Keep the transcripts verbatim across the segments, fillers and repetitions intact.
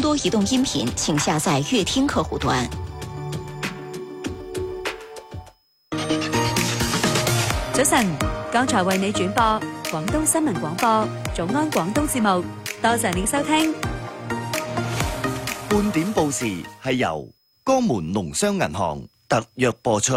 多移動音頻，請下載悅聽客戶端。 早晨，剛才為你轉播廣東新聞廣播早安廣東節目，多謝你收聽。 半點報時係由江門農商銀行特約播出。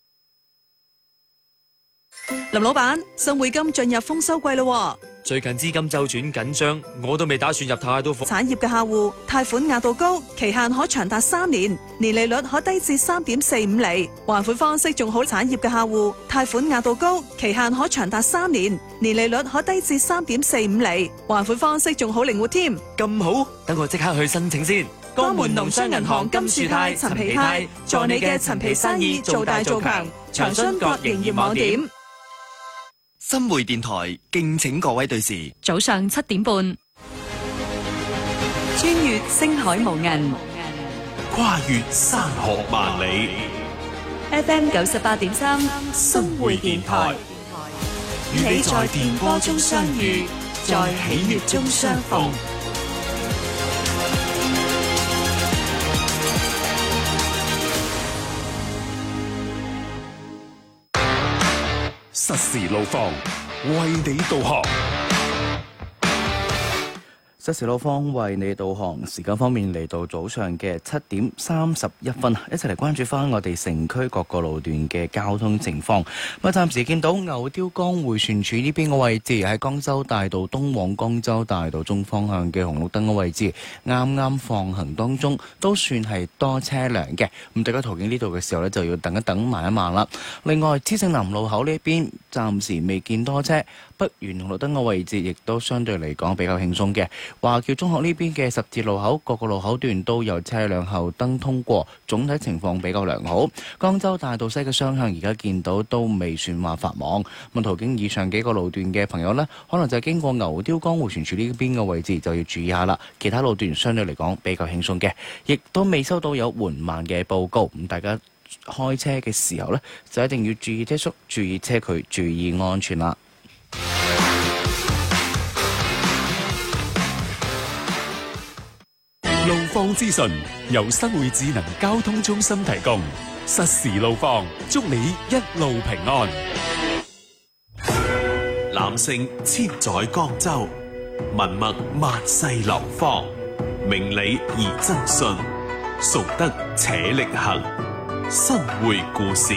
林老闆，新匯金進入豐收季咯。 最近資金周轉緊張，我都未打算入太多貨。 產業嘅客戶貸款額度高，期限可長達三年，年利率可低至三點四五厘，還款方式仲好。產業嘅客戶貸款額度高，期限可長達三年，年利率可低至三點四五厘，還款方式仲好靈活添。 咁好，等我即刻去申請先。 江門農商銀行金樹泰、陳皮泰，助你嘅陳皮生意做大做強。長春各營業網點。 新匯電台敬請各位對視。 早上七點半，穿越星海無垠， 跨越山河萬里。 F M 九十八點三， 新匯電台，與你在電波中相遇，在喜悅中相逢。實時路況，為你導航。 實時路況為你導航，時間方面嚟到早上嘅七點三十一分，一齊嚟關注翻我哋城區各個路段嘅交通情況。咁啊，暫時見到牛碉江迴旋處呢邊嘅位置喺江州大道東往江州大道中方向嘅紅綠燈嘅位置，啱啱放行當中，都算係多車輛嘅。咁大家途經呢度嘅時候呢，就要等一等慢一慢啦。另外，知正南路口呢邊暫時未見多車，北園紅綠燈嘅位置亦都相對嚟講比較輕鬆嘅。華僑中學呢邊嘅十字路口各個路口段都有車輛後燈通過，總體情況比較良好。江州大道西嘅雙向而家見到都未算話繁忙。咁途經以上幾個路段嘅朋友呢，可能就經過牛碉江迴旋處呢邊嘅位置就要注意下啦。其他路段相對嚟講比較輕鬆嘅，亦都未收到有緩慢嘅報告。咁大家開車嘅時候呢，就一定要注意車速、注意車距、注意安全啦。 路況資訊由新匯智能交通中心提供，實時路況，祝你一路平安。男性千載江州，文墨萬世流芳，明理而真信，崇德且力行。新匯故事，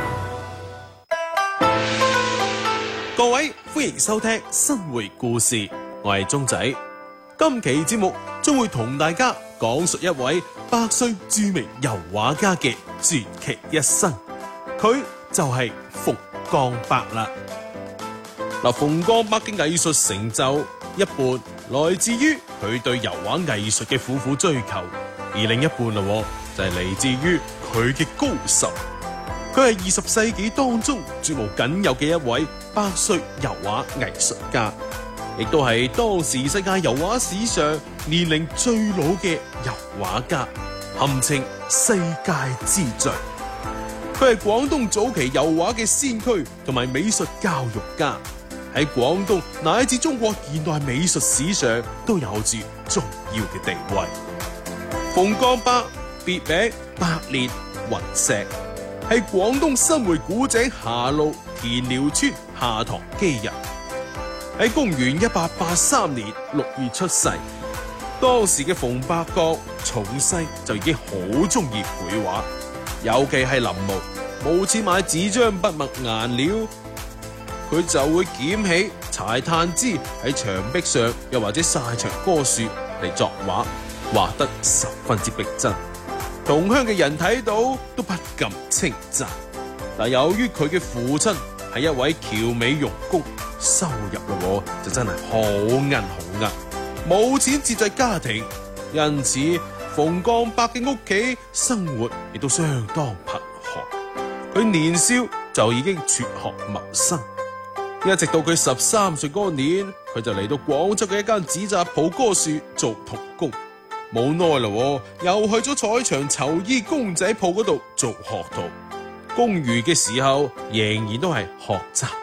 各位歡迎收聽新匯故事，我係鐘仔。今期節目將會同大家講述一位百歲著名油畫家嘅傳奇一生，佢就係馮光伯啦。嗱，馮光伯嘅藝術成就一半來自於佢對油畫藝術嘅苦苦追求，而另一半啦就係嚟自於佢嘅高手。佢係二十世紀當中絕無僅有嘅一位百歲油畫藝術家，亦都係當時世界油畫史上年齡最老嘅油畫家，堪稱世界之最。佢係廣東早期油畫嘅先驅同埋美術教育家，喺廣東乃至中國現代美術史上都有住重要嘅地位。馮光伯別名百裂雲石，係廣東新會古井下路田寮村下塘基人。喺公元一八八三年六月出世，當時嘅馮伯覺從細就已經好中意繪畫，尤其係臨摹，冇錢買紙張筆墨顏料，佢就會撿起柴炭枝喺牆壁上，又或者曬牆棵樹嚟作畫，畫得十分之逼真。同鄉嘅人睇到都不禁稱讚。但由於佢嘅父親係一位僑美傭工，收入咯就真係好奀好奀，冇錢接濟家庭，因此馮光伯嘅屋企生活亦都相當貧寒。佢年少就已經輟學謀生，一直到佢十三歲嗰年，佢就嚟到廣州嘅一間紙紮鋪嗰處做童工。冇耐啦，又去咗彩牆綢衣公仔鋪嗰度做學徒。工餘嘅時候，仍然都係學習